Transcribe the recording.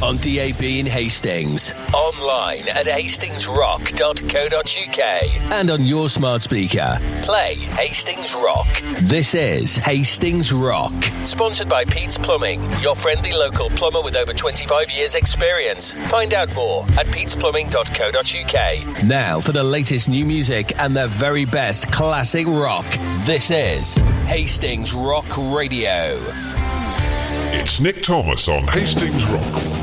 on DAB in Hastings, online at hastingsrock.co.uk, and on your smart speaker. Play Hastings Rock. This is Hastings Rock, sponsored by Pete's Plumbing, your friendly local plumber with over 25 years experience. Find out more at petesplumbing.co.uk. Now for the latest new music and the very best classic rock. This is Hastings Rock Radio. It's Nick Thomas on Hastings Rock.